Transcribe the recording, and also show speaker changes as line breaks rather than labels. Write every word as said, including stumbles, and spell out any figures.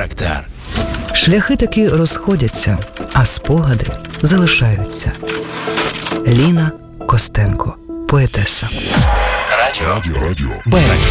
Байрактар.
Шляхи таки розходяться, а спогади залишаються. Ліна Костенко, поетеса.
Радіо.
Радіо.
Байрактар.